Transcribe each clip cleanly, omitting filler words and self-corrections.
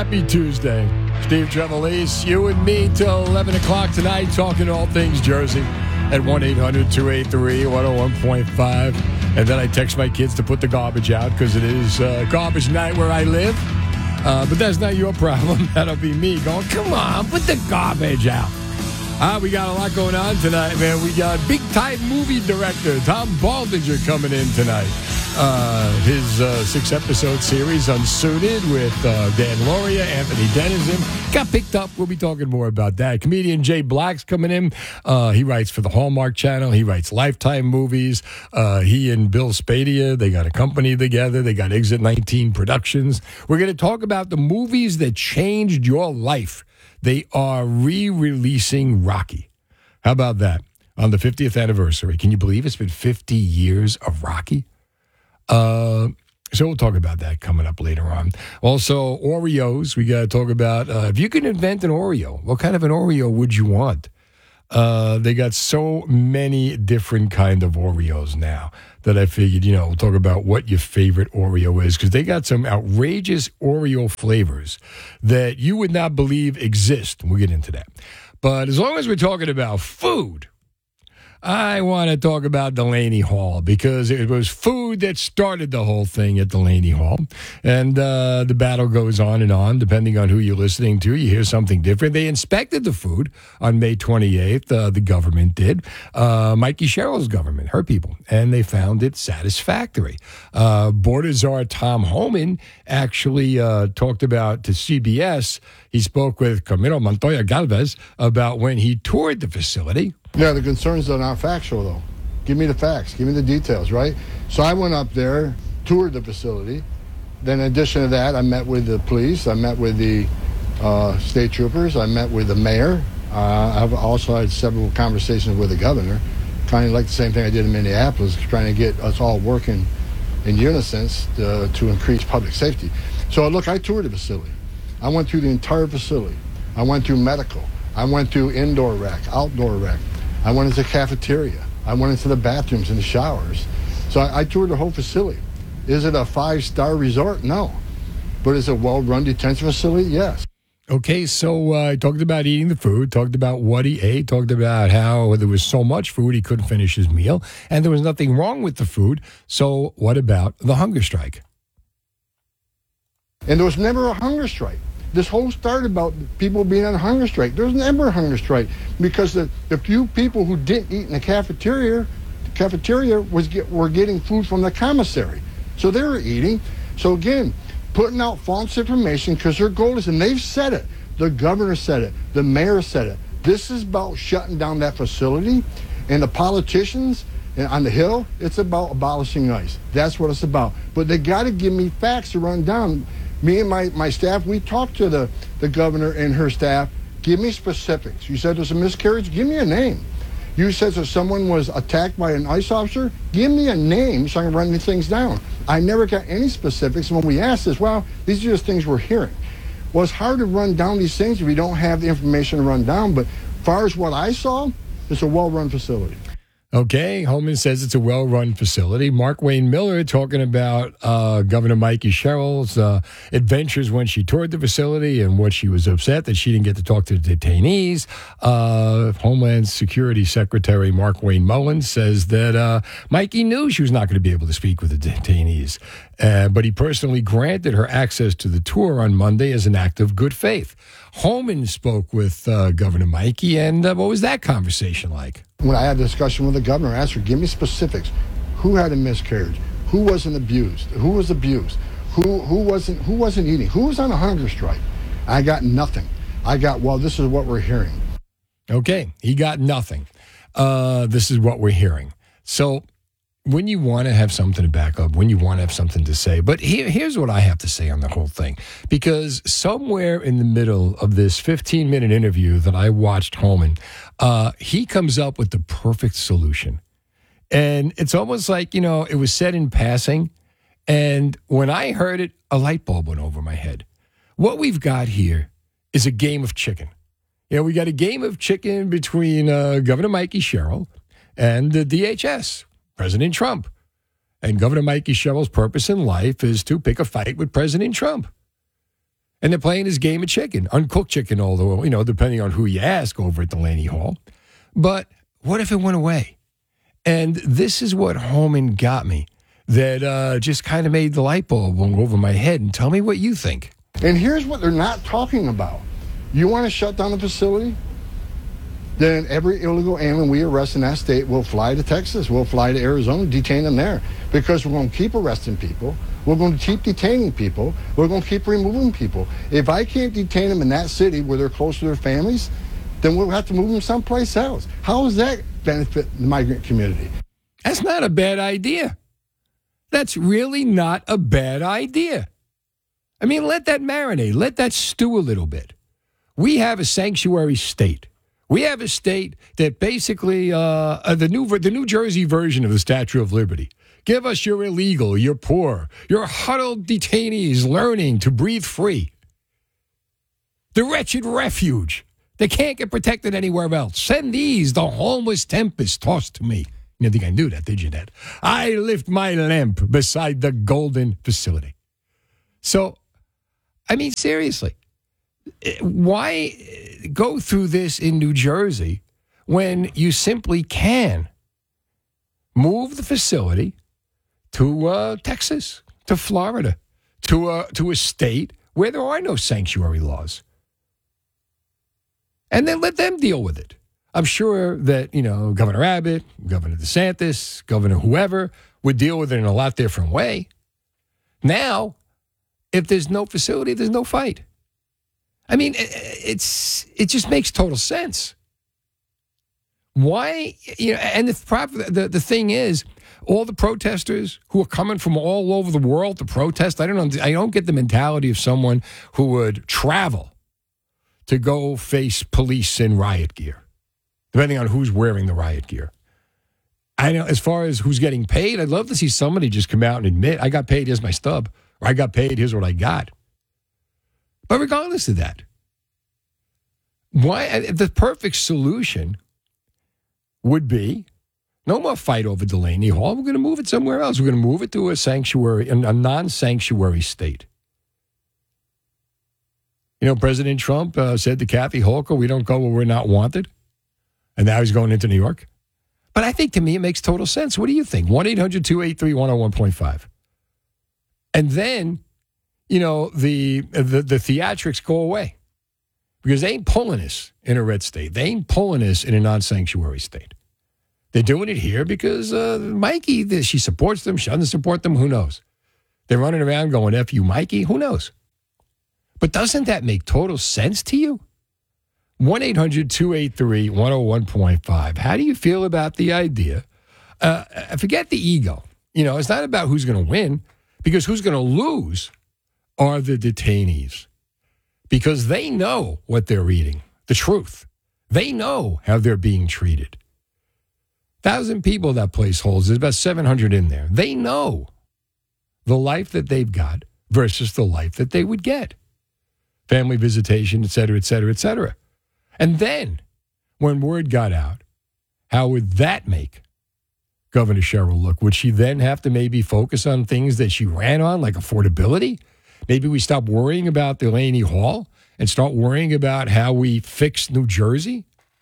Happy Tuesday. Steve Trevelise, you and me till 11 o'clock tonight, talking all things Jersey at 1-800-283-101.5. And then I text my kids to put the garbage out because it is garbage night where I live. But that's not your problem. That'll be me going, come on, put the garbage out. We got a lot going on tonight, man. We got big-time movie director Tom Baldinger coming in tonight. His 6-episode series, Unsuited, with Dan Lauria, Anthony Denizen, got picked up. We'll be talking more about that. Comedian Jay Black's coming in. He writes for the Hallmark Channel. He writes Lifetime movies. He and Bill Spadea, they got a company together. They got Exit 19 Productions. We're going to talk about the movies that changed your life. They are re-releasing Rocky. How about that? On the 50th anniversary. Can you believe it's been 50 years of Rocky? So we'll talk about that coming up later on. Also, Oreos. We got to talk about if you can invent an Oreo, what kind of an Oreo would you want? They got so many different kind of Oreos now that I figured, we'll talk about what your favorite Oreo is, because they got some outrageous Oreo flavors that you would not believe exist. We'll get into that. But as long as we're talking about food, I want to talk about Delaney Hall, because it was food that started the whole thing at Delaney Hall. And the battle goes on and on, depending on who you're listening to. You hear something different. They inspected the food on May 28th. The government did. Mikey Sherrill's government, her people. And they found it satisfactory. Border Czar Tom Homan actually talked about to CBS. He spoke with Camilo Montoya Galvez about when he toured the facility. Yeah, the concerns are not factual, though. Give me the facts. Give me the details, right? So I went up there, toured the facility. Then in addition to that, I met with the police. I met with the state troopers. I met with the mayor. I've also had several conversations with the governor, kind of like the same thing I did in Minneapolis, trying to get us all working in unison to increase public safety. So, look, I toured the facility. I went through the entire facility. I went through medical. I went through indoor rec, outdoor rec. I went into the cafeteria. I went into the bathrooms and the showers. So I toured the whole facility. Is it a 5-star resort? No. But is it a well-run detention facility? Yes. Okay, so I talked about eating the food, talked about what he ate, talked about how there was so much food he couldn't finish his meal, and there was nothing wrong with the food. So what about the hunger strike? And there was never a hunger strike. This whole started about people being on a hunger strike. There was never a hunger strike because the few people who didn't eat in the cafeteria were getting food from the commissary. So they were eating. So again, putting out false information because their goal is, and they've said it, the governor said it, the mayor said it, this is about shutting down that facility. And the politicians on the Hill, it's about abolishing ICE. That's what it's about. But they got to give me facts to run down. Me and my staff, we talked to the governor and her staff. Give me specifics. You said there's a miscarriage? Give me a name. You said that someone was attacked by an ICE officer? Give me a name so I can run these things down. I never got any specifics. And when we asked this, well, these are just things we're hearing. Well, it's hard to run down these things if we don't have the information to run down. But as far as what I saw, it's a well-run facility. Okay, Holman says it's a well-run facility. Mark Wayne Miller talking about Governor Mikey Sherrill's adventures when she toured the facility and what she was upset that she didn't get to talk to the detainees. Homeland Security Secretary Mark Wayne Mullins says that Mikey knew she was not going to be able to speak with the detainees, but he personally granted her access to the tour on Monday as an act of good faith. Holman spoke with Governor Mikey, and what was that conversation like? When I had a discussion with the governor, I asked her, give me specifics. Who had a miscarriage? Who wasn't abused? Who was abused? Who wasn't eating? Who was on a hunger strike? I got nothing. I got, well, this is what we're hearing. Okay, he got nothing. This is what we're hearing. So when you want to have something to back up, when you want to have something to say, but here's what I have to say on the whole thing, because somewhere in the middle of this 15-minute interview that I watched Holman, he comes up with the perfect solution. And it's almost like, it was said in passing, and when I heard it, a light bulb went over my head. What we've got here is a game of chicken. We got a game of chicken between Governor Mikey Sherrill and the DHS. President Trump. And Governor Mikey Sherrill's purpose in life is to pick a fight with President Trump. And they're playing this game of chicken, uncooked chicken, although, depending on who you ask over at Delaney Hall. But what if it went away? And this is what Homan got me, that just kind of made the light bulb go over my head. And tell me what you think. And here's what they're not talking about. You want to shut down the facility? Then every illegal alien we arrest in that state will fly to Texas. We'll fly to Arizona, detain them there. Because we're going to keep arresting people. We're going to keep detaining people. We're going to keep removing people. If I can't detain them in that city where they're close to their families, then we'll have to move them someplace else. How does that benefit the migrant community? That's not a bad idea. That's really not a bad idea. I mean, let that marinate. Let that stew a little bit. We have a sanctuary state. We have a state that basically, the New Jersey version of the Statue of Liberty. Give us your illegal, your poor, your huddled detainees learning to breathe free. The wretched refuge. They can't get protected anywhere else. Send these, the homeless tempest, tossed to me. You didn't think I knew that, did you, Dad? I lift my lamp beside the golden facility. So, I mean, seriously. Why go through this in New Jersey when you simply can move the facility to Texas, to Florida, to a state where there are no sanctuary laws? And then let them deal with it. I'm sure that, Governor Abbott, Governor DeSantis, Governor whoever would deal with it in a lot different way. Now, if there's no facility, there's no fight. I mean, it just makes total sense. Why, and the thing is, all the protesters who are coming from all over the world to protest, I don't get the mentality of someone who would travel to go face police in riot gear, depending on who's wearing the riot gear. I know, as far as who's getting paid, I'd love to see somebody just come out and admit, I got paid, here's my stub, or I got paid, here's what I got. But regardless of that, the perfect solution would be no more fight over Delaney Hall. We're going to move it somewhere else. We're going to move it to a sanctuary, a non-sanctuary state. President Trump said to Kathy Hochul, we don't go where we're not wanted. And now he's going into New York. But I think, to me, it makes total sense. What do you think? 1-800-283-101.5. And then, the theatrics go away. Because they ain't pulling us in a red state. They ain't pulling us in a non-sanctuary state. They're doing it here because Mikey, she supports them. She doesn't support them. Who knows? They're running around going, F you, Mikey. Who knows? But doesn't that make total sense to you? 1-800-283-101.5. How do you feel about the idea? Forget the ego. It's not about who's going to win, because who's going to lose are the detainees. Because they know what they're reading, the truth. They know how they're being treated. 1,000 people that place holds. There's about 700 in there. They know the life that they've got versus the life that they would get. Family visitation, et cetera, et cetera, et cetera. And then, when word got out, how would that make Governor Sherrill look? Would she then have to maybe focus on things that she ran on, like affordability? Maybe we stop worrying about Delaney Hall and start worrying about how we fix New Jersey?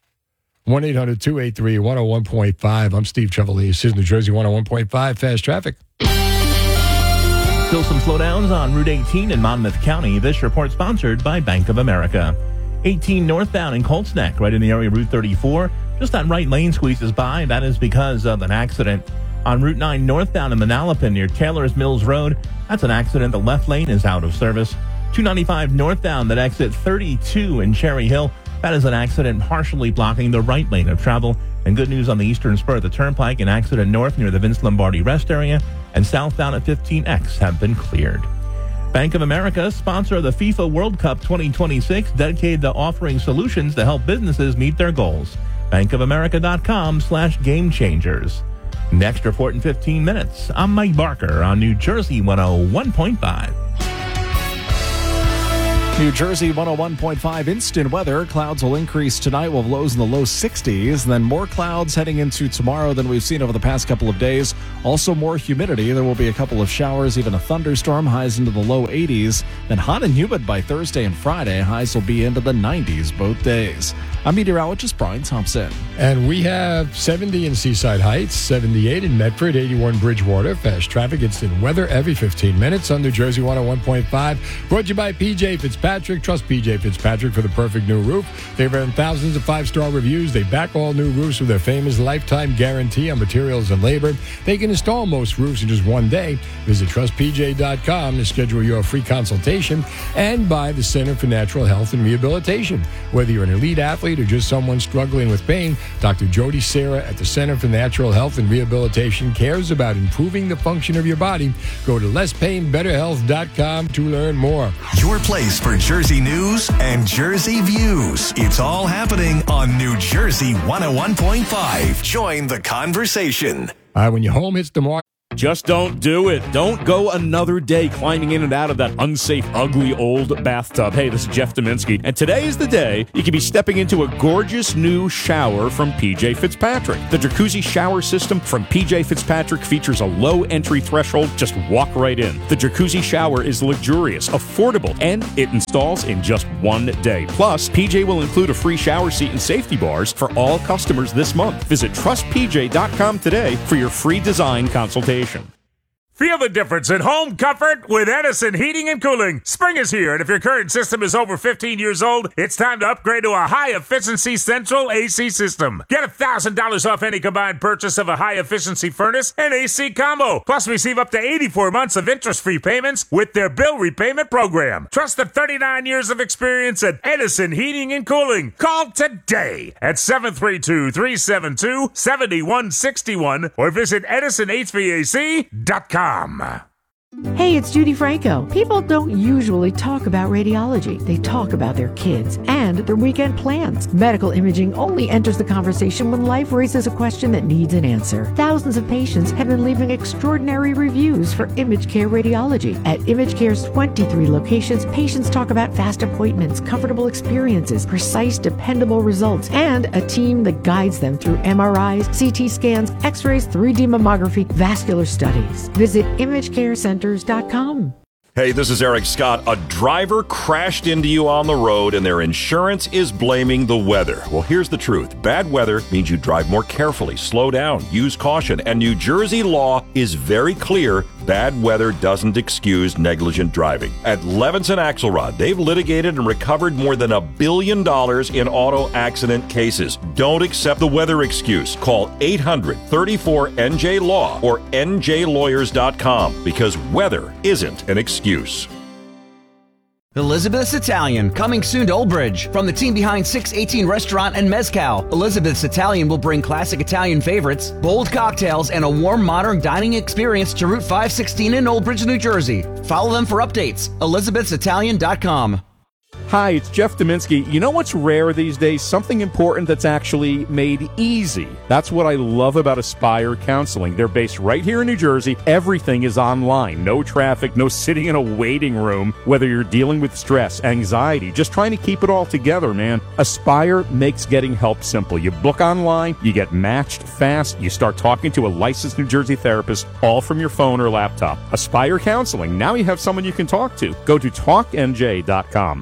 1-800-283-101.5. I'm Steve Chevalier. This is New Jersey 101.5 Fast Traffic. Still some slowdowns on Route 18 in Monmouth County. This report sponsored by Bank of America. 18 northbound in Colts Neck, right in the area of Route 34. Just that right lane squeezes by. That is because of an accident. On Route 9 northbound in Manalapan near Taylor's Mills Road, that's an accident. The left lane is out of service. 295 northbound at exit 32 in Cherry Hill. That is an accident partially blocking the right lane of travel. And good news on the eastern spur of the Turnpike, an accident north near the Vince Lombardi rest area, and southbound at 15X have been cleared. Bank of America, sponsor of the FIFA World Cup 2026, dedicated to offering solutions to help businesses meet their goals. bankofamerica.com/gamechangers. Next report in 15 minutes. I'm Mike Barker on New Jersey 101.5. New Jersey 101.5 instant weather. Clouds will increase tonight with lows in the low 60s. Then more clouds heading into tomorrow than we've seen over the past couple of days. Also more humidity. There will be a couple of showers, even a thunderstorm. Highs into the low 80s. Then hot and humid by Thursday and Friday. Highs will be into the 90s both days. I'm meteorologist Brian Thompson. And we have 70 in Seaside Heights, 78 in Medford, 81 Bridgewater. Fast traffic, instant weather every 15 minutes on New Jersey 101.5. Brought to you by PJ Fitzpatrick. Trust PJ Fitzpatrick for the perfect new roof. They've earned thousands of 5-star reviews. They back all new roofs with their famous lifetime guarantee on materials and labor. They can install most roofs in just one day. Visit trustpj.com to schedule your free consultation, and by the Center for Natural Health and Rehabilitation. Whether you're an elite athlete or just someone struggling with pain, Dr. Jody Serra at the Center for Natural Health and Rehabilitation cares about improving the function of your body. Go to lesspainbetterhealth.com to learn more. Your place for Jersey news and Jersey views. It's all happening on New Jersey 101.5. Join the conversation. When your home hits the mark, just don't do it. Don't go another day climbing in and out of that unsafe, ugly, old bathtub. Hey, this is Jeff Dominski, and today is the day you can be stepping into a gorgeous new shower from PJ Fitzpatrick. The jacuzzi shower system from PJ Fitzpatrick features a low entry threshold. Just walk right in. The jacuzzi shower is luxurious, affordable, and it installs in just one day. Plus, PJ will include a free shower seat and safety bars for all customers this month. Visit trustpj.com today for your free design consultation. Feel the difference in home comfort with Edison Heating and Cooling. Spring is here, and if your current system is over 15 years old, it's time to upgrade to a high-efficiency central AC system. Get $1,000 off any combined purchase of a high-efficiency furnace and AC combo. Plus, receive up to 84 months of interest-free payments with their bill repayment program. Trust the 39 years of experience at Edison Heating and Cooling. Call today at 732-372-7161 or visit EdisonHVAC.com. Hey, it's Judy Franco. People don't usually talk about radiology. They talk about their kids and their weekend plans. Medical imaging only enters the conversation when life raises a question that needs an answer. Thousands of patients have been leaving extraordinary reviews for Image Care Radiology. At Image Care's 23 locations, patients talk about fast appointments, comfortable experiences, precise, dependable results, and a team that guides them through MRIs, CT scans, X-rays, 3D mammography, vascular studies. Visit ImageCareCentrals.com. Hey, this is Eric Scott. A driver crashed into you on the road and their insurance is blaming the weather. Well, here's the truth. Bad weather means you drive more carefully, slow down, use caution, and New Jersey law is very clear. Bad weather doesn't excuse negligent driving. At Levinson Axelrod, they've litigated and recovered more than $1 billion in auto accident cases. Don't accept the weather excuse. Call 800-34-NJ-LAW or njlawyers.com because weather isn't an excuse. Elizabeth's Italian, coming soon to Old Bridge. From the team behind 618 Restaurant and Mezcal, Elizabeth's Italian will bring classic Italian favorites, bold cocktails, and a warm, modern dining experience to Route 516 in Old Bridge, New Jersey. Follow them for updates. Elizabeth'sItalian.com. Hi, it's Jeff Dominski. You know what's rare these days? Something important that's actually made easy. That's what I love about Aspire Counseling. They're based right here in New Jersey. Everything is online. No traffic, no sitting in a waiting room. Whether you're dealing with stress, anxiety, just trying to keep it all together, man. Aspire makes getting help simple. You book online, you get matched fast, you start talking to a licensed New Jersey therapist, all from your phone or laptop. Aspire Counseling. Now you have someone you can talk to. Go to talknj.com.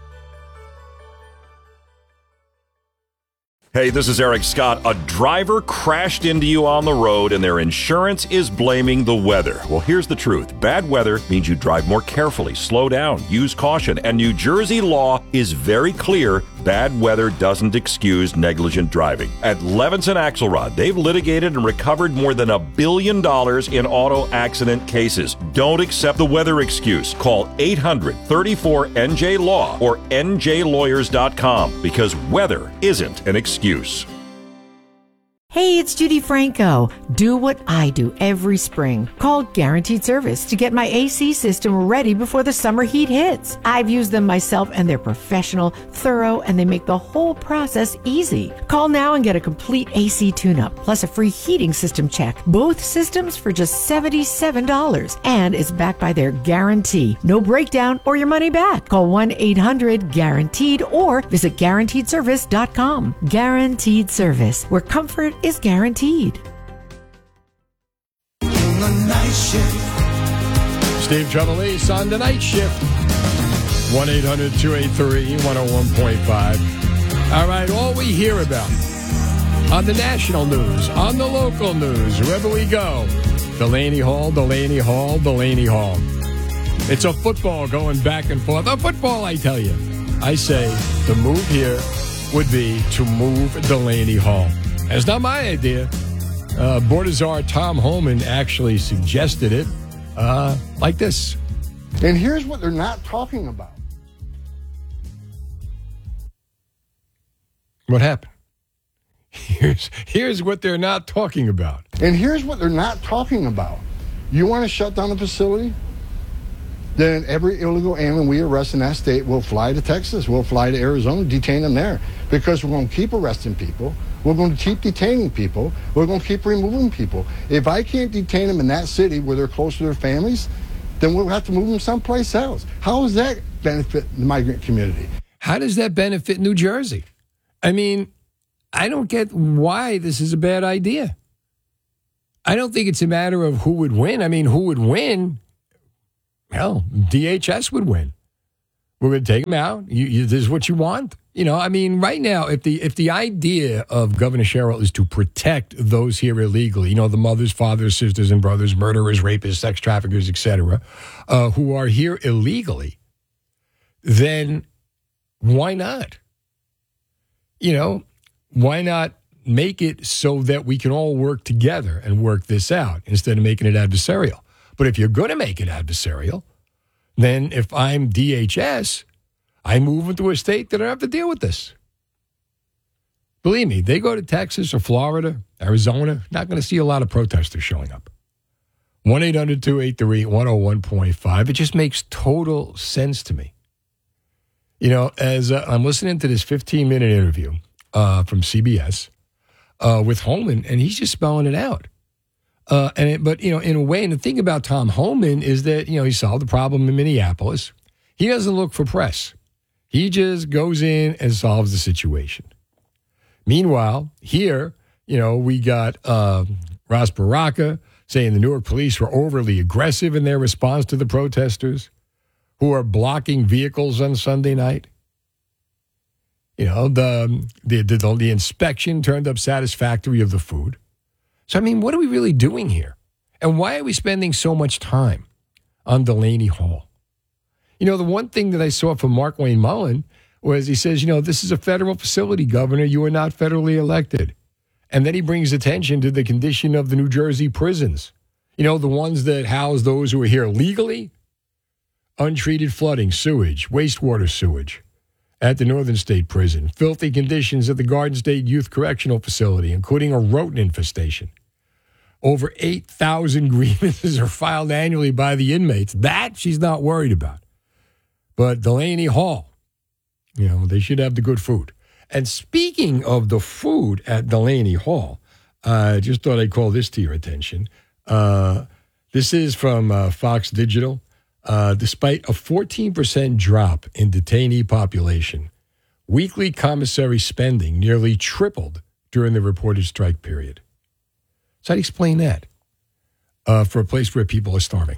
Hey, this is Eric Scott. A driver crashed into you on the road and their insurance is blaming the weather. Well, here's the truth. Bad weather means you drive more carefully, slow down, use caution, and New Jersey law is very clear. Bad weather doesn't excuse negligent driving. At Levinson Axelrod, they've litigated and recovered more than $1 billion in auto accident cases. Don't accept the weather excuse. Call 800-34-NJ-LAW or njlawyers.com because weather isn't an excuse. Hey, it's Judy Franco. Do what I do every spring. Call Guaranteed Service to get my AC system ready before the summer heat hits. I've used them myself and they're professional, thorough, and they make the whole process easy. Call now and get a complete AC tune-up, plus a free heating system check. Both systems for just $77. And it's backed by their guarantee. No breakdown or your money back. Call 1-800-GUARANTEED or visit GuaranteedService.com. Guaranteed Service, where comfort is guaranteed. Steve Trevelise on the night shift. 1-800-283-101.5. All right, all we hear about on the national news, on the local news, wherever we go, Delaney Hall, Delaney Hall, Delaney Hall. It's a football going back and forth. A football, I tell you. I say the move here would be to move Delaney Hall. It's not my idea. Board czar Tom Homan actually suggested it like this. And here's what they're not talking about. What happened? Here's what they're not talking about. And here's what they're not talking about. You want to shut down the facility? Then every illegal alien we arrest in that state will fly to Texas. We'll fly to Arizona, detain them there. Because we're going to keep arresting people. We're going to keep detaining people. We're going to keep removing people. If I can't detain them in that city where they're close to their families, then we'll have to move them someplace else. How does that benefit the migrant community? How does that benefit New Jersey? I mean, I don't get why this is a bad idea. I don't think it's a matter of who would win. I mean, who would win? Hell, DHS would win. We're going to take them out. This is what you want. You know, I mean, right now, if the idea of Governor Sherrill is to protect those here illegally, you know, the mothers, fathers, sisters, and brothers, murderers, rapists, sex traffickers, etc., who are here illegally, then why not? You know, why not make it so that we can all work together and work this out instead of making it adversarial? But if you're going to make it adversarial, then if I'm DHS, I move into a state that I don't have to deal with this. Believe me, they go to Texas or Florida, Arizona, not going to see a lot of protesters showing up. 1-800-283-101.5. It just makes total sense to me. You know, as I'm listening to this 15-minute interview from CBS with Homan, and he's just spelling it out. But, you know, in a way, and the thing about Tom Homan is that, you know, he solved the problem in Minneapolis. He doesn't look for press. He just goes in and solves the situation. Meanwhile, here, you know, we got Ras Baraka saying the Newark police were overly aggressive in their response to the protesters who are blocking vehicles on Sunday night. You know, the inspection turned up satisfactory of the food. So, I mean, what are we really doing here? And why are we spending so much time on Delaney Hall? You know, the one thing that I saw from Mark Wayne Mullen was he says, you know, this is a federal facility, Governor. You are not federally elected. And then he brings attention to the condition of the New Jersey prisons. You know, the ones that house those who are here legally, untreated flooding, sewage, wastewater sewage at the Northern State Prison, filthy conditions at the Garden State Youth Correctional Facility, including a rodent infestation. Over 8,000 grievances are filed annually by the inmates. That she's not worried about. But Delaney Hall, you know, they should have the good food. And speaking of the food at Delaney Hall, I just thought I'd call this to your attention. This is from Fox Digital. Despite a 14% drop in detainee population, weekly commissary spending nearly tripled during the reported strike period. So I'd explain that for a place where people are starving.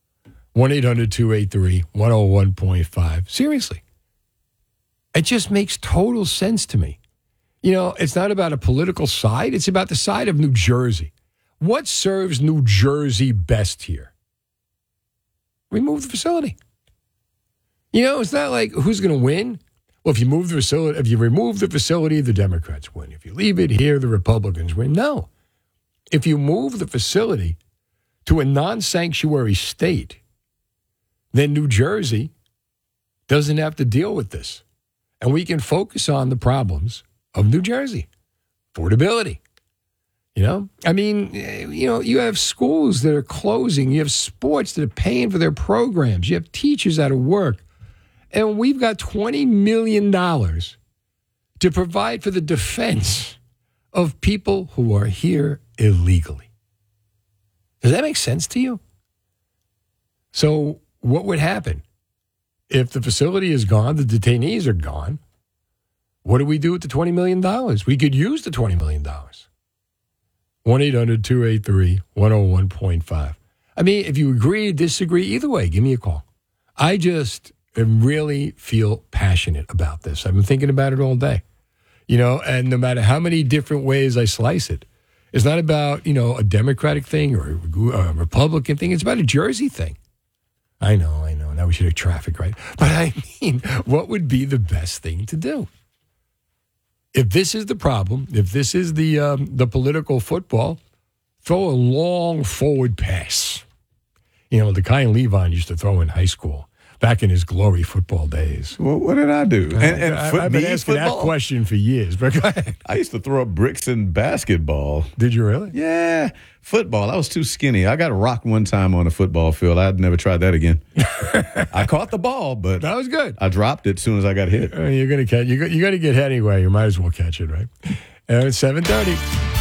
1-800-283-101.5. Seriously. It just makes total sense to me. You know, it's not about a political side. It's about the side of New Jersey. What serves New Jersey best here? Remove the facility. You know, it's not like who's going to win. Well, if you remove the facility, the Democrats win. If you leave it here, the Republicans win. No. If you move the facility to a non-sanctuary state, then New Jersey doesn't have to deal with this. And we can focus on the problems of New Jersey. Affordability, You know, I mean, you have schools that are closing. You have sports that are paying for their programs. You have teachers out of work. And we've got $20 million to provide for the defense of people who are here illegally. Does that make sense to you? So what would happen if the facility is gone, the detainees are gone? What do we do with the $20 million? We could use the $20 million. 1-800-283-101.5. I mean, if you agree, disagree, either way, give me a call. I just really feel passionate about this. I've been thinking about it all day. And no matter how many different ways I slice it, it's not about, a Democratic thing or a Republican thing. It's about a Jersey thing. I know. Now we should have traffic, right? But I mean, what would be the best thing to do? If this is the problem, if this is the political football, throw a long forward pass. The kind Levon used to throw in high school back in his glory football days. Well, what did I do? I've been asking that question for years, but go ahead. I used to throw up bricks in basketball. Did you really? Yeah. Football, I was too skinny. I got rocked one time on a football field. I'd never tried that again. I caught the ball, but that was good. I dropped it as soon as I got hit. You're going to catch. You got to get hit anyway. You might as well catch it, right? It's 7:30.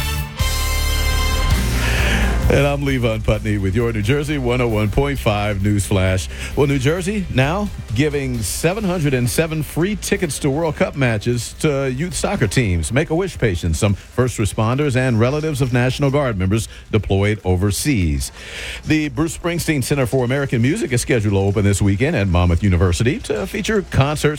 And I'm Levon Putney with your New Jersey 101.5 News Flash. Well, New Jersey now giving 707 free tickets to World Cup matches to youth soccer teams, Make-A-Wish patients, some first responders, and relatives of National Guard members deployed overseas. The Bruce Springsteen Center for American Music is scheduled to open this weekend at Monmouth University to feature concerts